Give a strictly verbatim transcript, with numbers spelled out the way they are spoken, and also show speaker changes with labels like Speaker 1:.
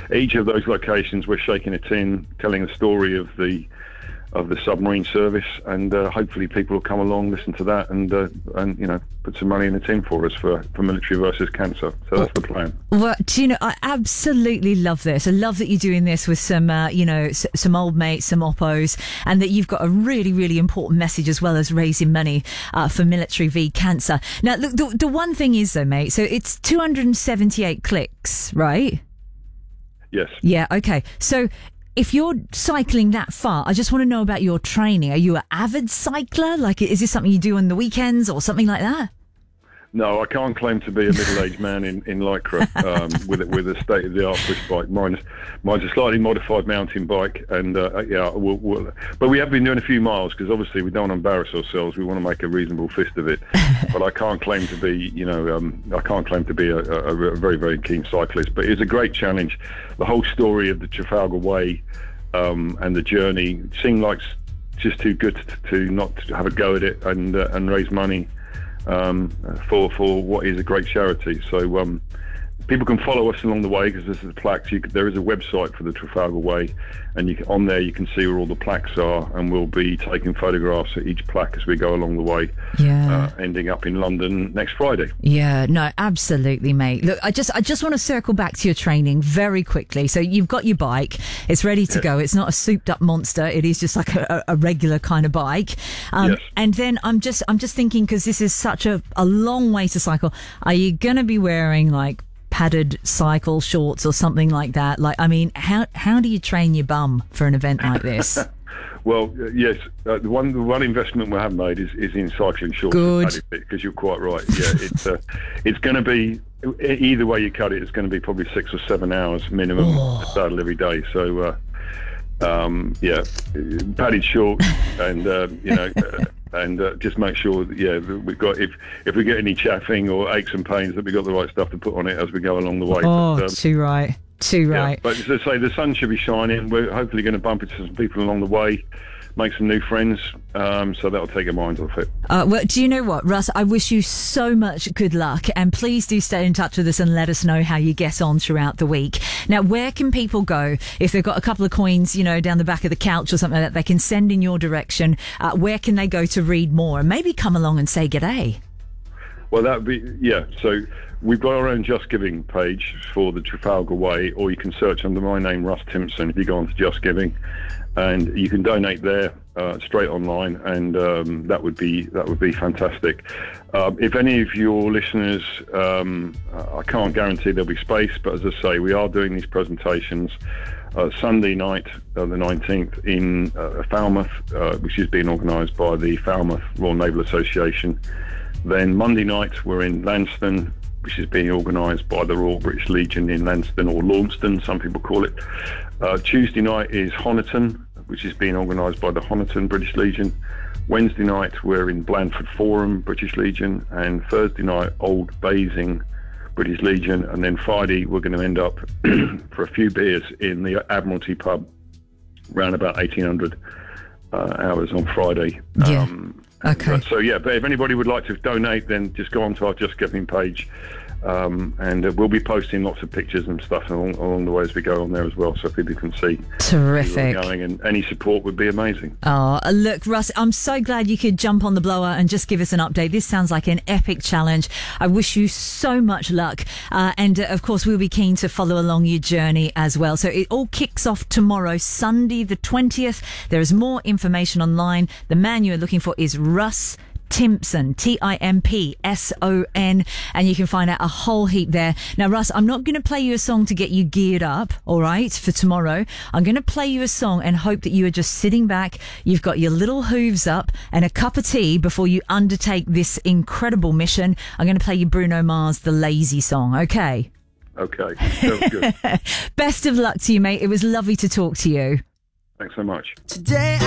Speaker 1: each of those locations, we're shaking a tin, telling the story of the of the submarine service, and uh, hopefully people will come along, listen to that, and uh, and you know, put some money in the tin for us for, for military versus cancer. So that's the plan.
Speaker 2: Well, do you know, I absolutely love this. I love that you're doing this with some, uh, you know, s- some old mates, some oppos, and that you've got a really, really important message as well as raising money uh, for military v cancer. Now, look, the, the one thing is though, mate, so it's two hundred seventy-eight clicks, right?
Speaker 1: Yes.
Speaker 2: Yeah, okay. So if you're cycling that far, I just want to know about your training. Are you an avid cycler? Like, is this something you do on the weekends or something like that?
Speaker 1: No, I can't claim to be a middle-aged man in, in Lycra um, with with a state-of-the-art push bike. Mine's mine's a slightly modified mountain bike, and uh, yeah, we'll, we'll, but we have been doing a few miles because obviously we don't embarrass ourselves. We want to make a reasonable fist of it. But I can't claim to be, you know, um, I can't claim to be a, a, a very very keen cyclist. But it's a great challenge. The whole story of the Trafalgar Way um, and the journey seemed like just too good to, to not have a go at it and uh, and raise money um for for what is a great charity. So um people can follow us along the way because this is the plaques. You could, there is a website for the Trafalgar Way, and you can, on there you can see where all the plaques are, and we'll be taking photographs at each plaque as we go along the way.
Speaker 2: Yeah.
Speaker 1: Uh, ending up in London next Friday.
Speaker 2: Yeah, no, absolutely, mate. Look, I just I just want to circle back to your training very quickly. So you've got your bike, it's ready to
Speaker 1: Yes.
Speaker 2: go. It's not a souped up monster. It is just like a, a regular kind of bike. Um,
Speaker 1: Yes.
Speaker 2: And then I'm just I'm just thinking, because this is such a, a long way to cycle, are you going to be wearing like padded cycle shorts or something like that? Like, I mean, how how do you train your bum for an event like this?
Speaker 1: Well, uh, yes, uh, the one the one investment we have made is, is in cycling shorts.
Speaker 2: Good.
Speaker 1: Because you're quite right. Yeah, it's uh, it's going to be, either way you cut it, it's going to be probably six or seven hours minimum
Speaker 2: Oh.
Speaker 1: to saddle every day. So, uh, um, yeah, padded shorts, and uh, you know, uh, and uh, just make sure that, yeah, that we've got, if if we get any chaffing or aches and pains, that we've got the right stuff to put on it as we go along the way.
Speaker 2: Oh,
Speaker 1: But, um,
Speaker 2: too right. Too
Speaker 1: yeah,
Speaker 2: right.
Speaker 1: but as I say, the sun should be shining. We're hopefully going to bump into some people along the way, make some new friends, um, so that'll take our minds off it.
Speaker 2: Uh, well, do you know what, Russ? I wish you so much good luck, and please do stay in touch with us and let us know how you get on throughout the week. Now, where can people go if they've got a couple of coins, you know, down the back of the couch or something like that they can send in your direction? Uh, where can they go to read more and maybe come along and say g'day?
Speaker 1: Well, that would be, yeah, so we've got our own Just Giving page for the Trafalgar Way, or you can search under my name, Russ Timpson, if you go on to Just Giving, and you can donate there uh, straight online, and um, that would be that would be fantastic. Um, if any of your listeners, um, I can't guarantee there'll be space, but as I say, we are doing these presentations uh, Sunday night, uh, the nineteenth, in uh, Falmouth, uh, which is being organised by the Falmouth Royal Naval Association. Then Monday night we're in Lanston, which is being organised by the Royal British Legion in Lanston, or Launceston, some people call it. Uh, Tuesday night is Honiton, which is being organised by the Honiton British Legion. Wednesday night we're in Blandford Forum, British Legion, and Thursday night Old Basing, British Legion, and then Friday we're going to end up for a few beers in the Admiralty pub, around about eighteen hundred uh, hours on Friday.
Speaker 2: Yeah.
Speaker 1: Um,
Speaker 2: Okay.
Speaker 1: But, so yeah, but if anybody would like to donate, then just go on to our Just Giving page, um, and uh, we'll be posting lots of pictures and stuff along, along the way as we go on there as well, so people can see
Speaker 2: Terrific.
Speaker 1: where we're going, and any support would be amazing.
Speaker 2: Oh, look, Russ, I'm so glad you could jump on the blower and just give us an update. This sounds like an epic challenge. I wish you so much luck. Uh, and, uh, of course, we'll be keen to follow along your journey as well. So it all kicks off tomorrow, Sunday the twentieth. There is more information online. The man you're looking for is Russ Timpson, T I M P S O N, and you can find out a whole heap there. Now, Russ, I'm not going to play you a song to get you geared up, all right, for tomorrow. I'm going to play you a song and hope that you are just sitting back, you've got your little hooves up and a cup of tea before you undertake this incredible mission. I'm going to play you Bruno Mars' The Lazy Song, okay?
Speaker 1: Okay, sounds good.
Speaker 2: Best of luck to you, mate. It was lovely to talk to you.
Speaker 1: Thanks so much.
Speaker 3: Today